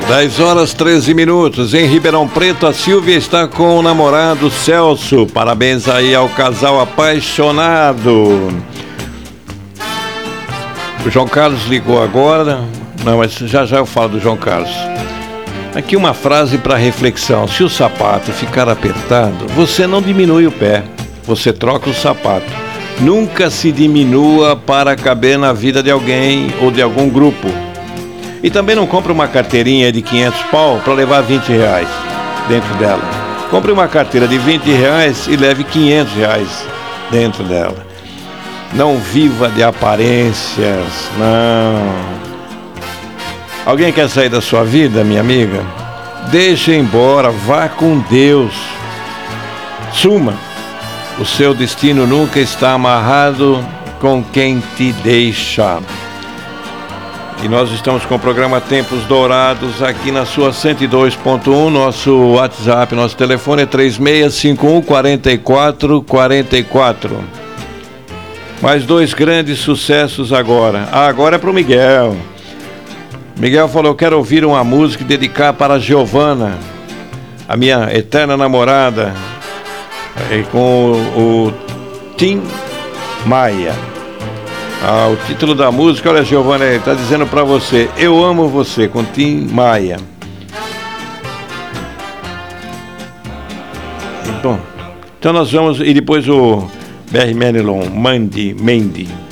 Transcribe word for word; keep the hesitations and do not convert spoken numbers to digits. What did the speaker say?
dez horas treze minutos. Em Ribeirão Preto, a Silvia está com o namorado Celso. Parabéns aí ao casal apaixonado. O João Carlos ligou agora. Não, mas já já eu falo do João Carlos. Aqui uma frase para reflexão. Se o sapato ficar apertado, você não diminui o pé, você troca o sapato. Nunca se diminua para caber na vida de alguém ou de algum grupo. E também não compre uma carteirinha de quinhentos pau para levar vinte reais dentro dela. Compre uma carteira de vinte reais e leve quinhentos reais dentro dela. Não viva de aparências, não. Alguém quer sair da sua vida, minha amiga? Deixe embora, vá com Deus. Suma. O seu destino nunca está amarrado com quem te deixa. E nós estamos com o programa Tempos Dourados aqui na sua cento e dois ponto um. Nosso WhatsApp, nosso telefone é três seis cinco um, quatro quatro quatro quatro. Mais dois grandes sucessos agora. Ah, agora é para o Miguel. Miguel falou: quero ouvir uma música e dedicar para a Giovana, a minha eterna namorada, com o, o Tim Maia. Ah, o título da música, olha, Giovana, ele está dizendo para você: eu amo você, com Tim Maia. E, bom, então nós vamos, e depois o Barry Manilow, Mandy, Mandy.